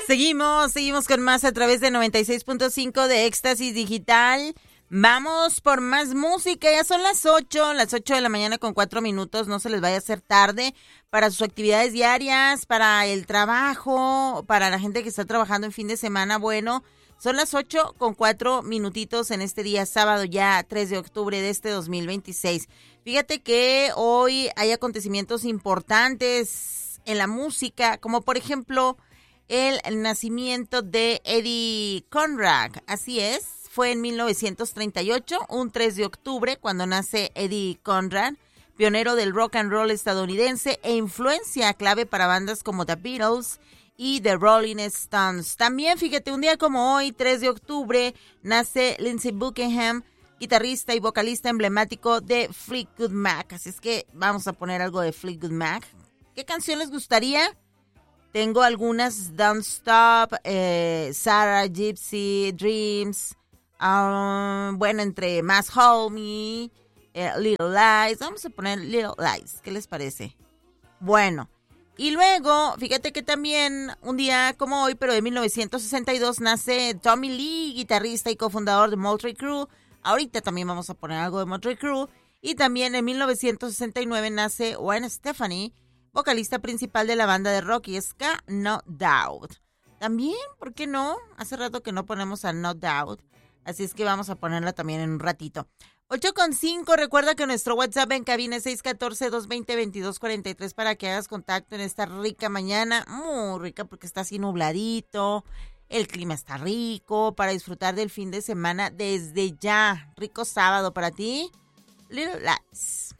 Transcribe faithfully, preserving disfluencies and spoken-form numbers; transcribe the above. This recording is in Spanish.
Seguimos, seguimos con más a través de noventa y seis punto cinco de Éxtasis Digital. Vamos por más música, ya son las ocho, las ocho de la mañana con cuatro minutos, no se les vaya a hacer tarde para sus actividades diarias, para el trabajo, para la gente que está trabajando en fin de semana. Bueno, son las ocho con cuatro minutitos en este día sábado, ya tres de octubre de este dos mil veintiséis. Fíjate que hoy hay acontecimientos importantes en la música, como por ejemplo el nacimiento de Eddie Conrad, así es. Fue en mil novecientos treinta y ocho, un tres de octubre, cuando nace Eddie Conrad, pionero del rock and roll estadounidense e influencia clave para bandas como The Beatles y The Rolling Stones. También, fíjate, un día como hoy, tres de octubre, nace Lindsey Buckingham, guitarrista y vocalista emblemático de Fleetwood Mac. Así es que vamos a poner algo de Fleetwood Mac. ¿Qué canción les gustaría? Tengo algunas, Don't Stop, eh, Sarah, Gypsy, Dreams... Um, bueno, entre más Homie, eh, Little Lies, vamos a poner Little Lies, ¿qué les parece? Bueno, y luego, fíjate que también un día como hoy, pero de mil novecientos sesenta y dos, nace Tommy Lee, guitarrista y cofundador de Motley Crue. Ahorita también vamos a poner algo de Motley Crue. Y también en mil novecientos sesenta y nueve nace Gwen Stefani, vocalista principal de la banda de rock y ska No Doubt. También, ¿por qué no? Hace rato que no ponemos a No Doubt. Así es que vamos a ponerla también en un ratito. ocho con cinco, recuerda que nuestro WhatsApp en cabina es seis uno cuatro, dos dos cero, veintidós cuarenta y tres para que hagas contacto en esta rica mañana. Muy rica porque está así nubladito, el clima está rico para disfrutar del fin de semana desde ya. Rico sábado para ti. Little Lights.